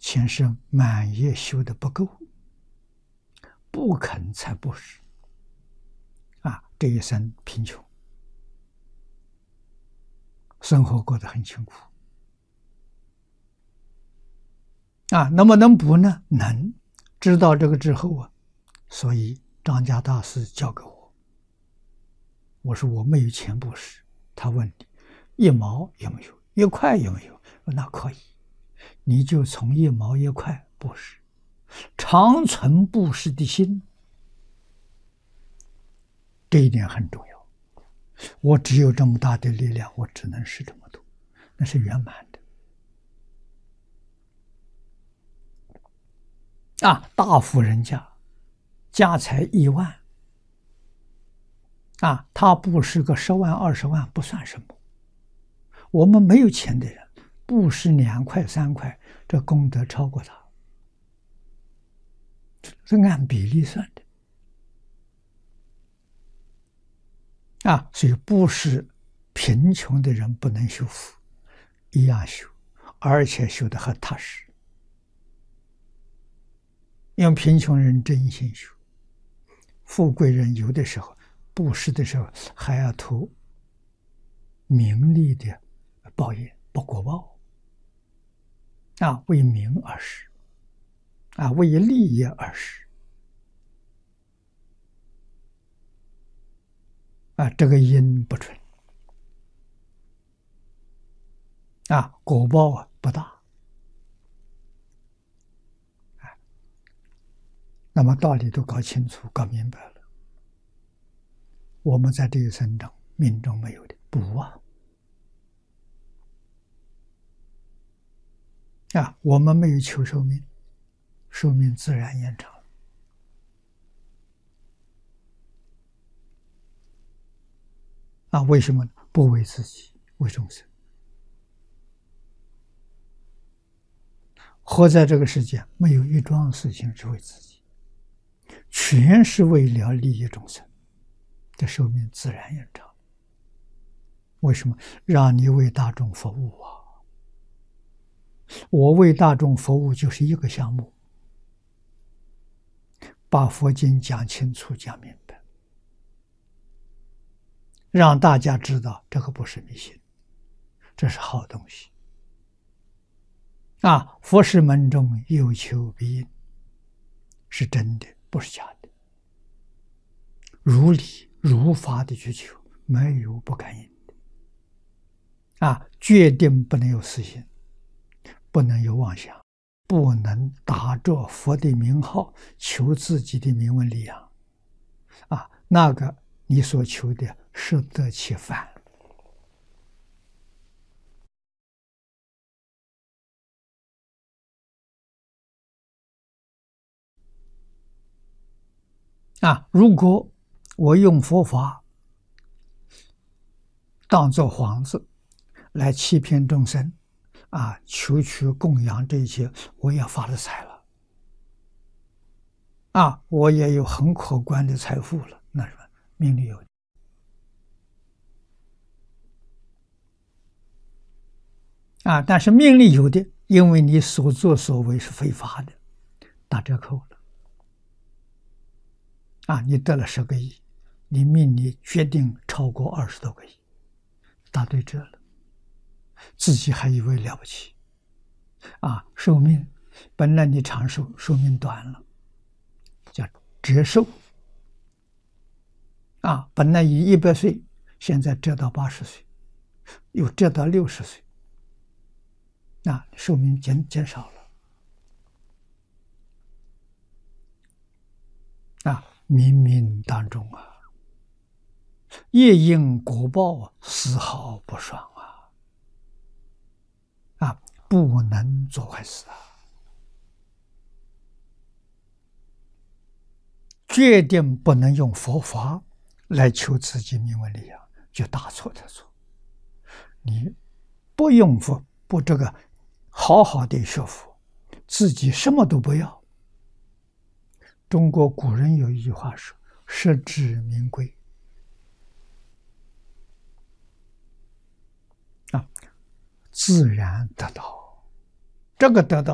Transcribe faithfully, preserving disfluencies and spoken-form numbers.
前世满业修的不够，不肯才布施啊，这一生贫穷，生活过得很辛苦啊。能不能补呢？能。知道这个之后啊，所以张家大师教给我，我说我没有钱布施，他问你一毛有没有，一块有没有？那可以，你就从一毛一块布施，常存布施的心，这一点很重要。我只有这么大的力量，我只能施这么多，那是圆满的。啊，大富人家家财亿万，啊，他布施个十万二十万不算什么。我们没有钱的人，布施两块三块，这功德超过他，是按比例算的。啊，所以布施贫穷的人不能修福，一样修，而且修得很踏实。因为贫穷人真心修，富贵人有的时候布施的时候还要图名利的报应，不果报啊，为名而施啊，为利益而施啊，这个因不纯啊，果报啊不大。那么道理都搞清楚、搞明白了，我们在这一生中命中没有的补啊！啊，我们没有求寿命，寿命自然延长。啊，为什么呢？不为自己，为众生。活在这个世界，没有一桩事情是为自己，全是为了利益众生，这寿命自然延长。为什么？让你为大众服务啊！我为大众服务就是一个项目，把佛经讲清楚、讲明白，让大家知道这个不是迷信，这是好东西。啊，佛事门中有求必应，是真的，不是假的。如理如法的去求，没有不感应的。啊，决定不能有私心，不能有妄想，不能打着佛的名号求自己的名闻利养。啊，那个你所求的适得其反。啊，如果我用佛法当作幌子来欺骗众生，啊，求取供养这些，我也发了财了，啊，我也有很可观的财富了，那什么命里有啊，但是命里有的，因为你所作所为是非法的，打折扣了。啊，你得了十个亿，你命里决定超过二十多个亿，打对折了，自己还以为了不起，啊，寿命本来你长寿，寿命短了，叫折寿，啊，本来以一百岁，现在折到八十岁，又折到六十岁，啊，寿命减减少了，啊。冥冥当中啊，业因果报丝毫不爽啊！啊，不能做坏事啊！决定不能用佛法来求自己名闻利养，就大错特错。你不用佛，不这个好好的学佛，自己什么都不要。中国古人有一句话说：“实至名归。”啊，自然得到，这个得到